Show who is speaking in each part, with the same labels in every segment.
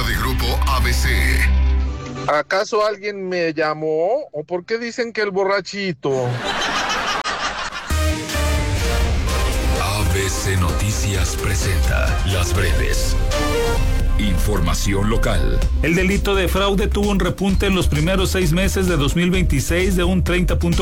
Speaker 1: programa de Grupo ABC.
Speaker 2: ¿Acaso alguien me llamó? ¿O por qué dicen que el borrachito?
Speaker 1: ABC Noticias presenta Las Breves. Información local.
Speaker 3: El delito de fraude tuvo un repunte en los primeros 6 meses de 2026 de un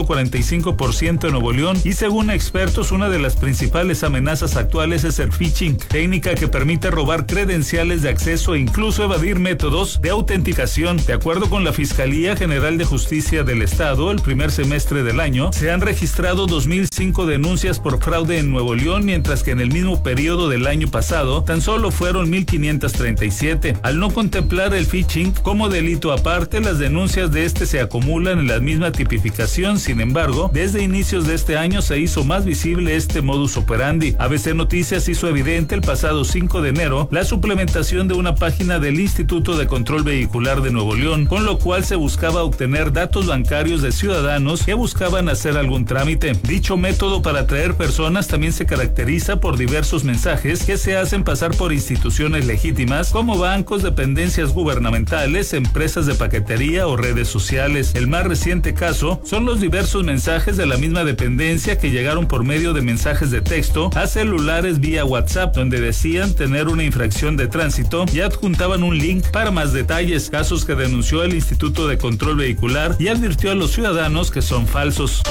Speaker 3: 30.45% en Nuevo León y según expertos una de las principales amenazas actuales es el phishing, técnica que permite robar credenciales de acceso e incluso evadir métodos de autenticación. De acuerdo con la Fiscalía General de Justicia del Estado, el primer semestre del año se han registrado 2.005 denuncias por fraude en Nuevo León, mientras que en el mismo periodo del año pasado tan solo fueron 1.537. Al no contemplar el phishing como delito aparte, las denuncias de este se acumulan en la misma tipificación. Sin embargo, desde inicios de este año se hizo más visible este modus operandi. ABC Noticias hizo evidente el pasado 5 de enero la suplementación de una página del Instituto de Control Vehicular de Nuevo León, con lo cual se buscaba obtener datos bancarios de ciudadanos que buscaban hacer algún trámite. Dicho método para atraer personas también se caracteriza por diversos mensajes que se hacen pasar por instituciones legítimas como bancos, dependencias gubernamentales, empresas de paquetería o redes sociales. El más reciente caso son los diversos mensajes de la misma dependencia que llegaron por medio de mensajes de texto a celulares vía WhatsApp, donde decían tener una infracción de tránsito y adjuntaban un link para más detalles, casos que denunció el Instituto de Control Vehicular y advirtió a los ciudadanos que son falsos.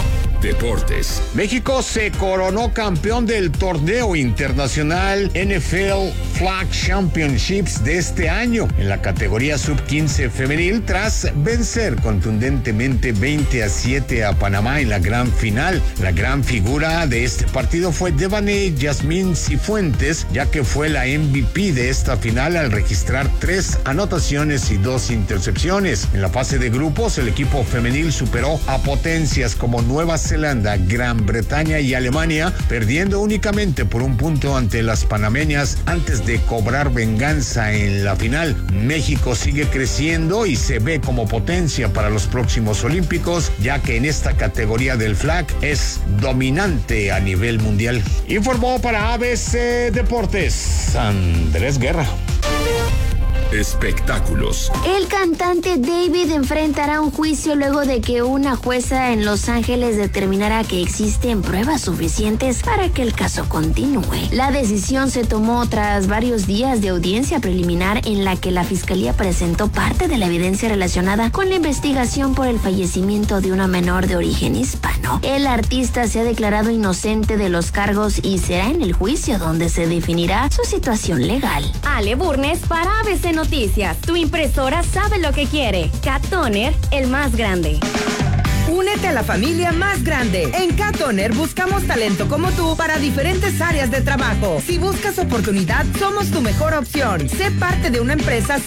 Speaker 1: Deportes.
Speaker 4: México se coronó campeón del torneo internacional NFL Flag Championships de este año en la categoría sub-15 femenil tras vencer contundentemente 20-7 a Panamá en la gran final. La gran figura de este partido fue Devane Yasmín Cifuentes, ya que fue la MVP de esta final al registrar 3 anotaciones y 2 intercepciones. En la fase de grupos, el equipo femenil superó a potencias como Nueva Zelanda, Gran Bretaña y Alemania, perdiendo únicamente por 1 punto ante las panameñas antes de cobrar venganza en la final. México sigue creciendo y se ve como potencia para los próximos Olímpicos, ya que en esta categoría del flag es dominante a nivel mundial. Informó para ABC Deportes Andrés Guerra.
Speaker 1: Espectáculos.
Speaker 5: El cantante David enfrentará un juicio luego de que una jueza en Los Ángeles determinara que existen pruebas suficientes para que el caso continúe. La decisión se tomó tras varios días de audiencia preliminar en la que la fiscalía presentó parte de la evidencia relacionada con la investigación por el fallecimiento de una menor de origen hispano. El artista se ha declarado inocente de los cargos y será en el juicio donde se definirá su situación legal.
Speaker 6: Ale Burnes para ABC Noticias. Tu impresora sabe lo que quiere. Cat Toner, el más grande.
Speaker 7: Únete a la familia más grande. En Cat Toner buscamos talento como tú para diferentes áreas de trabajo. Si buscas oportunidad, somos tu mejor opción. Sé parte de una empresa